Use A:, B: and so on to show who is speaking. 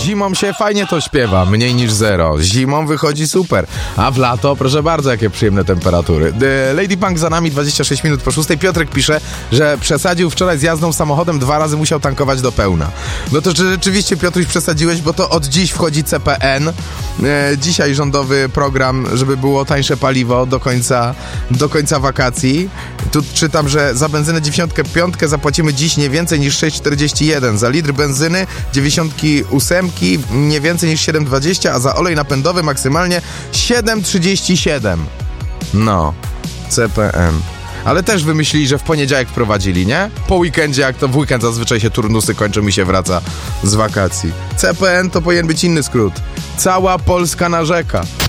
A: Zimą się fajnie to śpiewa, mniej niż 0. Zimą wychodzi super, a w lato, proszę bardzo, jakie przyjemne temperatury. Lady Punk za nami, 26 minut po 6. Piotrek pisze, że przesadził wczoraj z jazdą samochodem, 2 razy musiał tankować do pełna. No to czy rzeczywiście, Piotruś, przesadziłeś, bo to od dziś wchodzi CPN. Dzisiaj rządowy program, żeby było tańsze paliwo do końca wakacji. Tu czytam, że za benzynę 95 zapłacimy dziś nie więcej niż 6,41. Za litr benzyny 98 nie więcej niż 7,20, a za olej napędowy maksymalnie 7,37. No, CPN. Ale też wymyślili, że w poniedziałek wprowadzili, nie? Po weekendzie, jak to w weekend zazwyczaj się turnusy kończą i się wraca z wakacji. CPN to powinien być inny skrót. Cała Polska narzeka.